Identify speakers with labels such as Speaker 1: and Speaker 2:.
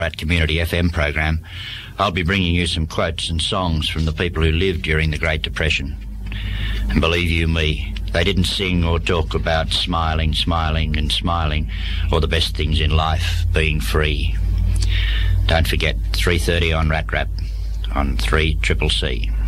Speaker 1: Ballarat Community FM program, I'll be bringing you some quotes and songs from the people who lived during the Great Depression. And believe you me, they didn't sing or talk about smiling, smiling and smiling, or the best things in life, being free. Don't forget, 3:30 on Rat Rap on 3CCC.